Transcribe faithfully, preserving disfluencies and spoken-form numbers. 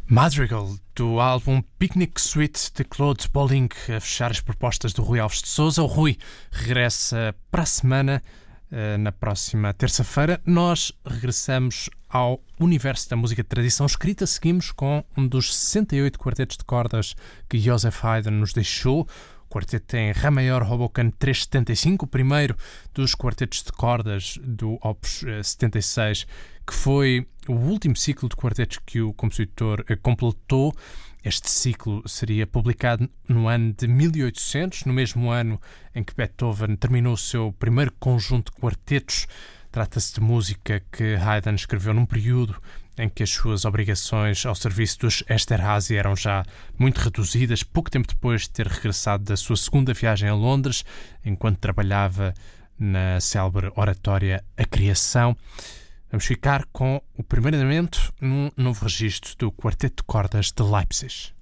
Madrigal, do álbum Picnic Suite de Claude Bolling, a fechar as propostas do Rui Alves de Sousa. O Rui regressa para a semana, na próxima terça-feira. Nós regressamos ao universo da música de tradição escrita. Seguimos com um dos sessenta e oito quartetos de cordas que Joseph Haydn nos deixou. O quarteto tem Ré maior Hoboken trezentos e setenta e cinco, o primeiro dos quartetos de cordas do Opus setenta e seis, que foi o último ciclo de quartetos que o compositor completou. Este ciclo seria publicado no ano de mil e oitocentos, no mesmo ano em que Beethoven terminou o seu primeiro conjunto de quartetos. Trata-se de música que Haydn escreveu num período em que as suas obrigações ao serviço dos Esterházy eram já muito reduzidas, pouco tempo depois de ter regressado da sua segunda viagem a Londres, enquanto trabalhava na célebre oratória A Criação. Vamos ficar com o primeiro elemento num novo registro do Quarteto de Cordas de Leipzig.